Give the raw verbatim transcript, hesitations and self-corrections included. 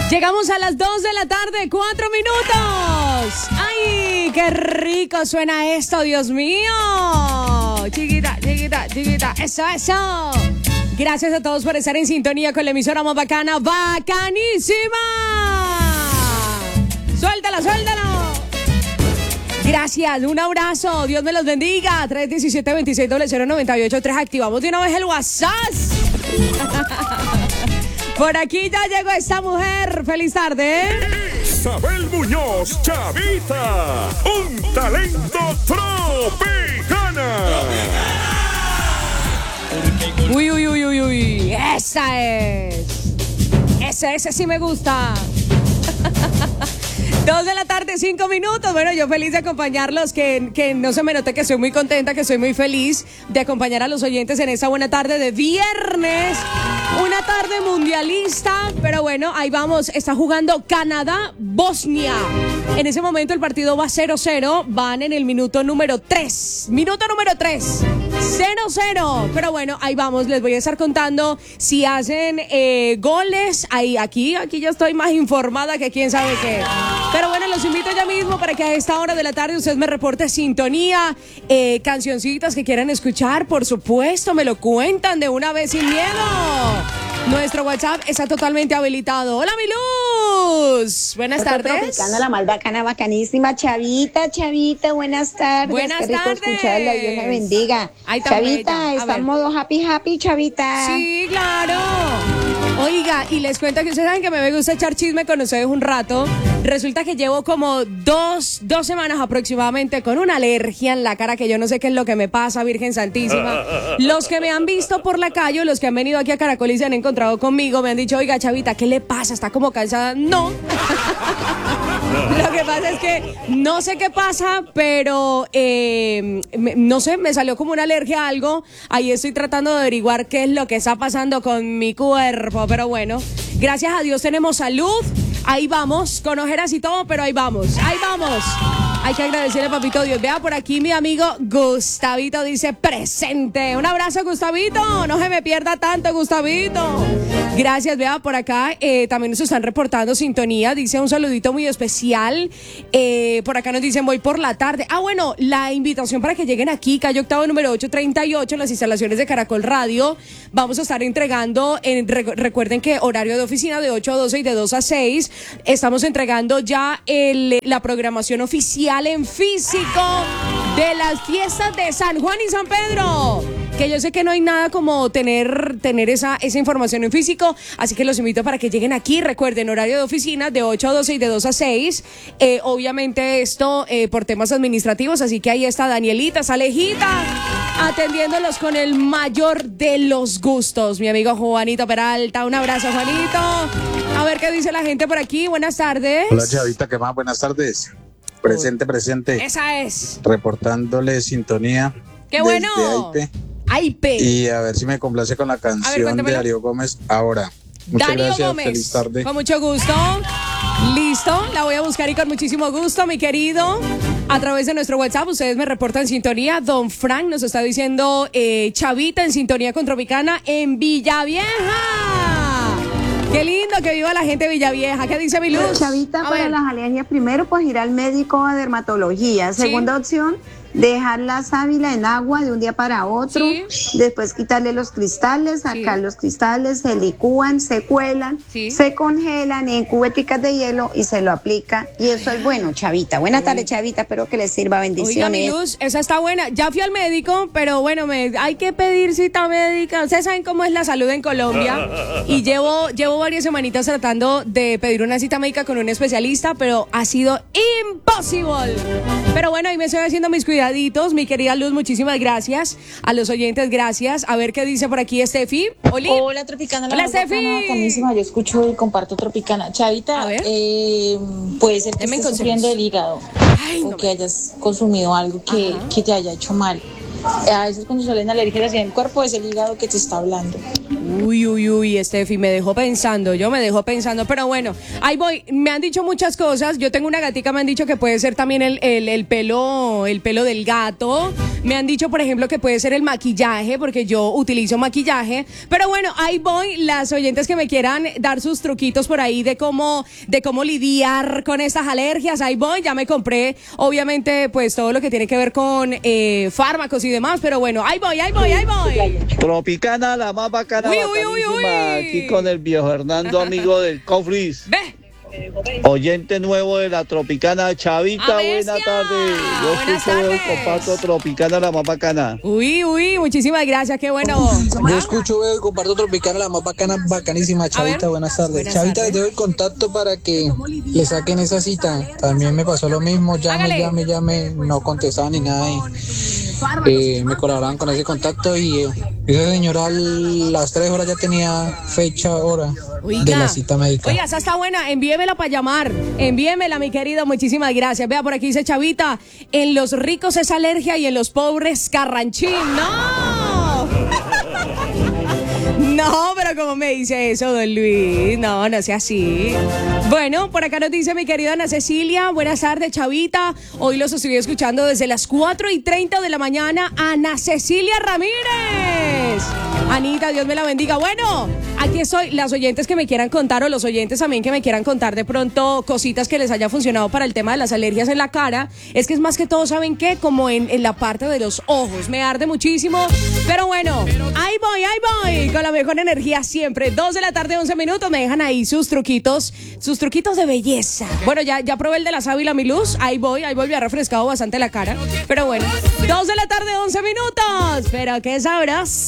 Llegamos a las dos de la tarde, cuatro minutos. ¡Ay, qué rico suena esto, Dios mío! Chiquita, chiquita, chiquita. Eso, eso. Gracias a todos por estar en sintonía con la emisora más bacana, bacanísima. Suéltala, suéltala. Gracias, un abrazo, Dios me los bendiga. tres uno siete, dos seis cero cero nueve ocho tres. Activamos de una vez el WhatsApp. Por aquí ya llegó esta mujer. Feliz tarde. Isabel Muñoz, Chavita, un talento tropicana. Uy, uy, uy, uy, uy. Esa es. Ese, ese sí me gusta. Dos de la tarde, cinco minutos. Bueno, yo feliz de acompañarlos, que, que no se me note que estoy muy contenta, que estoy muy feliz de acompañar a los oyentes en esta buena tarde de viernes. Una tarde mundialista, pero bueno, ahí vamos. Está jugando Canadá-Bosnia. En ese momento el partido va cero cero. Van en el minuto número tres. Minuto número tres. cero cero. Pero bueno, ahí vamos. Les voy a estar contando si hacen eh, goles. Ahí, aquí, aquí yo estoy más informada que quién sabe qué. Pero bueno, los invito ya mismo para que a esta hora de la tarde ustedes me reporten sintonía, eh, cancioncitas que quieran escuchar, por supuesto, me lo cuentan de una vez sin miedo. Nuestro WhatsApp está totalmente habilitado. Hola, mi Luz. Buenas Otro tardes. Tropicana, la más bacana, bacanísima. Chavita, Chavita, buenas tardes. Buenas Qué rico tardes. escucharla, Dios me bendiga. Ay, tan Chavita, bella. A está ver. en modo happy, happy, Chavita. Sí, claro. Oiga, y les cuento que ustedes saben que me gusta echar chisme con ustedes un rato. Resulta que llevo como dos, dos semanas aproximadamente con una alergia en la cara que yo no sé qué es lo que me pasa, Virgen Santísima. Los que me han visto por la calle, los que han venido aquí a Caracol y se han encontrado conmigo, me han dicho, oiga, Chavita, ¿qué le pasa? ¿Está como cansada? No. Lo que pasa es que no sé qué pasa, pero eh, me, no sé, me salió como una alergia a algo. Ahí estoy tratando de averiguar qué es lo que está pasando con mi cuerpo, pero bueno, gracias a Dios tenemos salud. Ahí vamos, con ojeras y todo, pero ahí vamos, ahí vamos. Hay que agradecerle a Papito Dios. Vea por aquí mi amigo Gustavito, dice presente. Un abrazo, Gustavito. No se me pierda tanto, Gustavito. Gracias, vea por acá. Eh, también nos están reportando sintonía. Dice un saludito muy especial. Eh, por acá nos dicen voy por la tarde. Ah, bueno, la invitación para que lleguen aquí, calle Octavo número ocho treinta y ocho, en las instalaciones de Caracol Radio. Vamos a estar entregando, en, re, recuerden que horario de oficina de ocho a doce y de dos a seis. Estamos entregando ya el, la programación oficial en físico de las fiestas de San Juan y San Pedro, que yo sé que no hay nada como tener, tener esa, esa información en físico, así que los invito para que lleguen aquí. Recuerden, horario de oficina de ocho a doce y de dos a seis. Eh, obviamente esto eh, por temas administrativos, así que ahí está Danielita, Salejita, atendiéndolos con el mayor de los gustos. Mi amigo Juanito Peralta, un abrazo, Juanito. A ver qué dice la gente por aquí. Buenas tardes. Hola, Chavita, ¿qué más? Buenas tardes. Presente, presente. Esa es. Reportándole sintonía. ¡Qué bueno! Desde A I P. Y a ver si me complace con la canción de Darío Gómez ahora. Muchas Darío gracias, Gómez. feliz tarde. Con mucho gusto. Listo, la voy a buscar y con muchísimo gusto, mi querido. A través de nuestro WhatsApp, ustedes me reportan sintonía. Don Frank nos está diciendo eh, Chavita en sintonía con Tropicana en Villavieja. Qué lindo que viva la gente de Villavieja. ¿Qué dice mi Luz? Chavita, A para ver. las alergias, primero pues ir al médico a dermatología. Sí. Segunda opción, dejar la sábila en agua de un día para otro. Sí. Después quitarle los cristales, sacar Sí. los cristales, se licúan, se cuelan, Sí. se congelan en cubeticas de hielo y se lo aplica. Y eso es bueno, Chavita. Buenas tardes, Chavita. Espero que les sirva. Oiga, mi Bendiciones. Luz, esa está buena. Ya fui al médico, pero bueno, me, hay que pedir cita médica. Ustedes saben cómo es la salud en Colombia. Y llevo, llevo varias semanitas tratando de pedir una cita médica con un especialista, pero ha sido imposible. Pero bueno, ahí me estoy haciendo mis cuidaditos. Mi querida Luz, muchísimas gracias. A los oyentes, gracias. A ver qué dice por aquí Estefi. Oli. Hola, Tropicana. La Hola, más bacana, Steffi. bacanísima. Yo escucho y comparto Tropicana. Chavita, A ver. eh, puede ser que Deme estés consejos. sufriendo del hígado Ay, o no que me- hayas consumido algo que, Ajá. que te haya hecho mal. A veces cuando salen alergias en el cuerpo es el hígado que te está hablando. Uy, uy, uy, Steffi, me dejó pensando, yo me dejó pensando, pero bueno, ahí voy, me han dicho muchas cosas, yo tengo una gatica, me han dicho que puede ser también el, el, el pelo, el pelo del gato, Me han dicho, por ejemplo, que puede ser el maquillaje, porque yo utilizo maquillaje. Pero bueno, ahí voy. Las oyentes que me quieran dar sus truquitos por ahí de cómo, de cómo lidiar con estas alergias, ahí voy. Ya me compré, obviamente, pues todo lo que tiene que ver con eh, fármacos y demás. Pero bueno, ahí voy, ahí voy, ahí voy. Tropicana, la más bacana, uy, uy, uy, uy. Aquí con el viejo Hernando, amigo del Cofris. Ve. Oyente nuevo de la Tropicana, Chavita, buena tarde. Yo Buenas escucho tardes. el comparto Tropicana, la más bacana. Uy, uy, muchísimas gracias, qué bueno. Yo escucho, veo y comparto Tropicana, la más bacana, bacanísima. Chavita, buenas tardes. Buenas Chavita, tardes. les doy el contacto para que le saquen esa cita. También me pasó lo mismo, llame, Hágale. llame, llame, no contestaban ni nada. Y, eh, me colaboraban con ese contacto y eh, esa señora a las tres horas ya tenía fecha, hora Oiga. de la cita médica. Oiga, esa está buena, envíemela para llamar, envíemela, mi querido, muchísimas gracias. Vea, por aquí dice Chavita, en los ricos es alergia y en los pobres carranchín. ¡No! No, pero ¿cómo me dice eso, don Luis? No, no sea así. Bueno, por acá nos dice mi querida Ana Cecilia, buenas tardes, Chavita. Hoy los estoy escuchando desde las cuatro y treinta de la mañana. Ana Cecilia Ramírez. Anita, Dios me la bendiga. Bueno, aquí estoy. Las oyentes que me quieran contar o los oyentes también que me quieran contar de pronto cositas que les haya funcionado para el tema de las alergias en la cara. Es que es más que todo, ¿saben qué? Como en, en la parte de los ojos. Me arde muchísimo. Pero bueno, ahí voy, ahí voy. Con la mejor energía siempre. Dos de la tarde, once minutos. Me dejan ahí sus truquitos, sus truquitos de belleza. Bueno, ya, ya probé el de la sábila, mi luz. Ahí voy, ahí voy. Me ha refrescado bastante la cara. Pero bueno, dos de la tarde, once minutos. Pero qué sabroso.